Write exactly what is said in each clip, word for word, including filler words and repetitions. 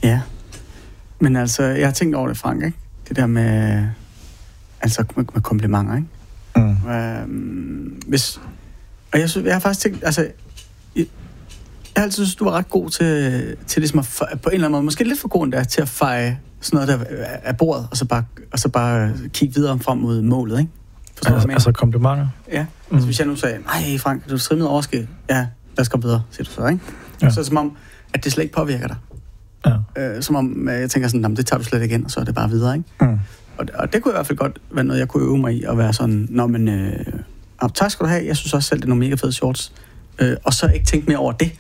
Ja. Men altså, jeg har tænkt over det, Frank, ikke? Det der med, altså med, med komplimenter, ikke? Mm. Øhm, hvis, og jeg, synes, jeg har faktisk tænkt, altså, jeg, jeg har altid synes, du var ret god til, til ligesom at, på en eller anden måde, måske lidt for god endda, til at feje sådan noget der af bordet, og så bare, og så bare kigge videre frem mod målet, ikke? Forstår altså, altså komplimenter? Ja. Mm. Altså, hvis jeg nu sagde, nej, Frank, du trimmede overskæg. Ja, lad os gå videre, siger du så, ikke? Ja. Så er det som om, at det slet ikke påvirker dig. Ja. Øh, som om, jeg tænker sådan, det tager du slet ikke ind, og så er det bare videre, ikke? Mm. Og, og det kunne i hvert fald godt være noget, jeg kunne øve mig i, at være sådan, nå, men, øh, oh, tak skal du have, jeg synes også selv, det er nogle mega fede shorts. Øh, og så ikke tænke mere over det.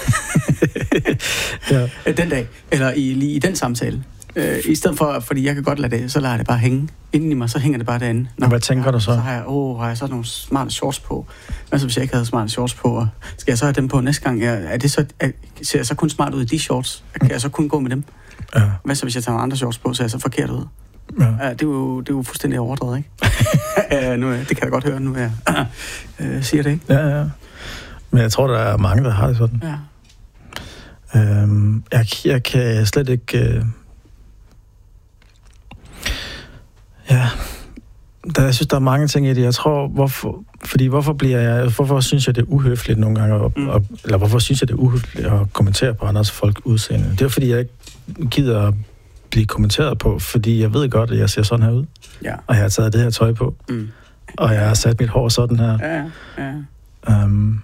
Ja. Den dag, eller i, lige i den samtale. Øh, I stedet for, fordi jeg kan godt lade det, så lader jeg det bare hænge inden i mig, så hænger det bare derinde. Nå, hvad tænker ja, du så? Så har jeg, åh, har jeg så nogle smarte shorts på? Hvad så, hvis jeg ikke havde smarte shorts på? Og skal jeg så have dem på næste gang? Er, er det så, er, ser jeg så kun smart ud i de shorts? Kan jeg så kun gå med dem? Ja. Hvad så, hvis jeg tager nogle andre shorts på, så er jeg så forkert ud? Ja. Ja, det, er jo, det er jo fuldstændig overdrevet, ikke? ja, nu, det kan jeg godt høre, nu er jeg øh, siger det, ikke? Ja, ja. Men jeg tror, der er mange, der har det sådan. Ja. Øhm, jeg, jeg kan slet ikke... Øh... Ja, der, jeg synes, der er mange ting i det. Jeg tror, hvorfor... Fordi hvorfor bliver jeg... Hvorfor synes jeg, det er uhøfligt nogle gange? At, mm. at, eller hvorfor synes jeg, det er uhøfligt at kommentere på andres folk udseende? Det er, fordi jeg ikke gider at blive kommenteret på, fordi jeg ved godt, at jeg ser sådan her ud. Ja. Og jeg har taget det her tøj på. Mm. Og jeg har sat mit hår sådan her. Ja, ja. Um,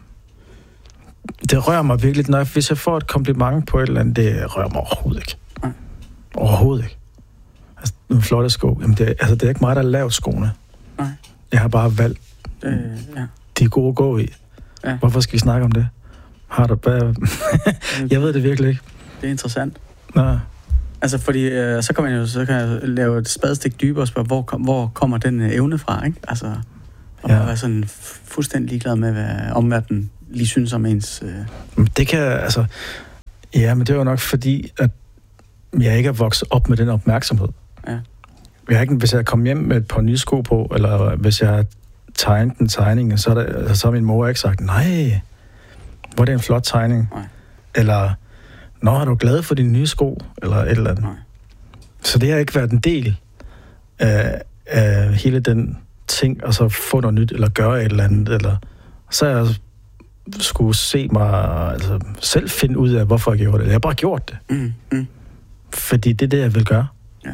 det rører mig virkelig, når jeg, hvis jeg får et kompliment på et eller andet, det rører mig overhovedet ikke. Nej. Overhovedet ikke. Altså, nogle flotte sko. Jamen, det, er, altså, det er ikke mig, der har lavet skoene. Nej. Jeg har bare valgt, Det, ja. de er gode at gå i. Ja. Hvorfor skal vi snakke om det? Har du bare... jeg ved det virkelig ikke. Det er interessant. Nej. Altså, fordi øh, så kan man jo så kan jeg lave et spadestik dybere og spørge, hvor, kom, hvor kommer den øh, evne fra, ikke? Altså, og Ja. ja. være sådan fuldstændig ligeglad med, hvad omverdenen lige synes om ens... Øh... Men det kan, altså... Ja, men det er jo nok fordi, at jeg ikke er vokset op med den opmærksomhed. Ja. Jeg ikke, hvis jeg kommer hjem med et par nye sko på, eller hvis jeg har tegnet en tegning, så, er der, altså, så har min mor ikke sagt, nej, hvor er det en flot tegning. Nej. Eller, nå, er du glad for dine nye sko? Eller et eller andet. Nej. Så det har ikke været en del af, af hele den ting, og så få noget nyt, eller gøre et eller andet, eller så har jeg skulle se mig altså, selv finde ud af, hvorfor jeg gjorde det. Jeg har bare gjort det. Mm, mm. Fordi det er det, jeg vil gøre. Ja.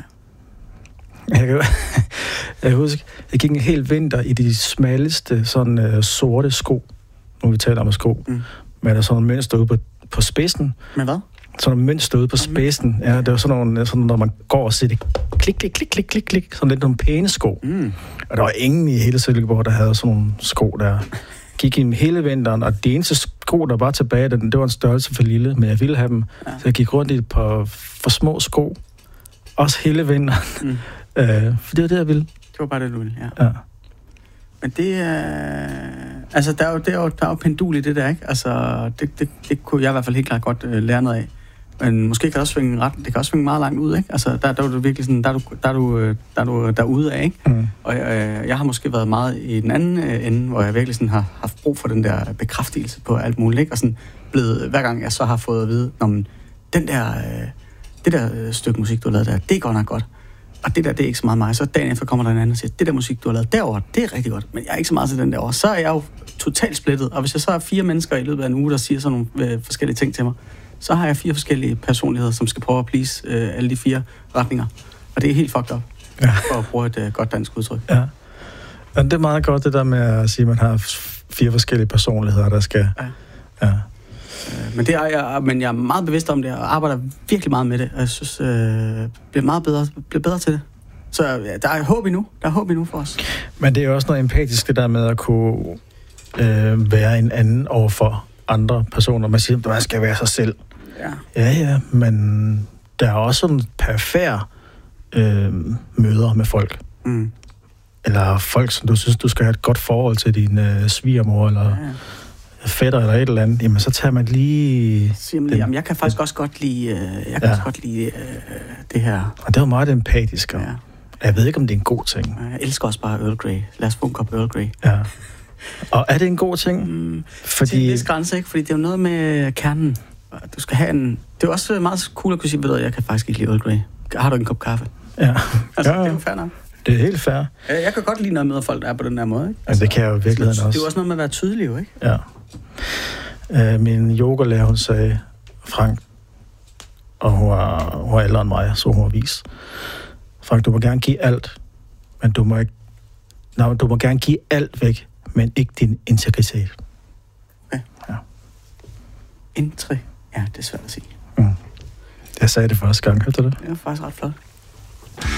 Jeg kan, jeg kan huske, jeg gik en hel vinter i de smalleste sådan uh, sorte sko. Nu vi taler om sko. Mm. Men der er sådan nogle mønster ude på, på spidsen. Men hvad? Sådan nogle mønster ude på spidsen. Ja, det var sådan nogle, sådan, når man går og siger det klik, klik, klik, klik, klik, klik. Sådan lidt nogle pæne sko. Mm. Og der var ingen i hele Silkeborg, der havde sådan nogle sko der. Gik i hele vinteren, og det eneste sko, der var tilbage, det var en størrelse for lille, men jeg ville have dem. Ja. Så jeg gik rundt i et par for små sko. Også hele vinteren. Mm. øh, for det var det, jeg ville. Det var bare det, du ville, ja. Ja. Men det er... Altså, der er jo, der er jo, der er jo pendul i det der, ikke? Altså, det, det, det kunne jeg i hvert fald helt klart godt øh, lære noget af. Men måske kan det også svinge ret... Det kan også svinge meget langt ud, ikke? Altså, der, der er du virkelig sådan... Der er du, der er du, der er du derude af, ikke? Mm. Og jeg, jeg har måske været meget i den anden øh, ende, hvor jeg virkelig sådan har haft brug for den der bekræftelse på alt muligt, ikke? Og sådan blevet... Hver gang jeg så har fået at vide, når man, den der... Øh, det der øh, stykke musik, du har lavet der, det er godt nok godt. Og det der, det er ikke så meget mig. Så dagen efter kommer der en anden og siger, det der musik, du har lavet derovre, det er rigtig godt. Men jeg er ikke så meget til den derovre. Så er jeg jo totalt splittet. Og hvis jeg så har fire mennesker i løbet af en uge, der siger sådan nogle øh, forskellige ting til mig, så har jeg fire forskellige personligheder, som skal prøve at please øh, alle de fire retninger. Og det er helt fucked up, ja. For at bruge et øh, godt dansk udtryk. Ja. Men det er meget godt, det der med at sige, at man har fire forskellige personligheder, der skal... Ja. Ja. Men, det er jeg, men jeg er meget bevidst om det, og arbejder virkelig meget med det, og jeg synes, øh, bliver meget bedre, bliver bedre til det. Så ja, der er håb endnu. Der er håb endnu for os. Men det er jo også noget empatisk, det der med at kunne øh, være en anden overfor andre personer. Man siger, at man skal være sig selv. Ja, ja, ja, men der er også sådan perifære øh, møder med folk. Mm. Eller folk, som du synes, du skal have et godt forhold til din øh, svigermor, eller... Ja, ja. Fætter eller et eller andet, jamen så tager man lige... Siger man lige, jamen jeg kan faktisk også godt lide, øh, jeg kan ja. også godt lide øh, det her. Og det var meget empatisk, og ja. Jeg ved ikke, om det er en god ting. Jeg elsker også bare Earl Grey. Lad os få en kop Earl Grey. Ja. Og er det en god ting? Mm, fordi... Til en vis grænse, ikke? Fordi det er jo noget med kernen. Du skal have en... Det er også meget cool at kunne sige, ved du, jeg kan faktisk ikke lide Earl Grey. Har du en kop kaffe? Ja. Altså, ja. det er jo fair nok. Det er helt fair. Jeg kan godt lide, når jeg møder folk, der er på den der måde. Ikke? Altså, det kan jeg jo i virkeligheden også. Det er jo også noget med at være tydelig, jo, ikke? Ja. Uh, min yogalærer, hun sagde, Frank, og hun er, hun er ældre end mig, så hun er vis. Frank, du må gerne give alt, men du må ikke... Nej, du må gerne give alt væk, men ikke din integritet. Okay. Ja. Intre... Ja, det er svært at sige. Mm. Jeg sagde det første gang, hørte du det? Det er faktisk ret flot.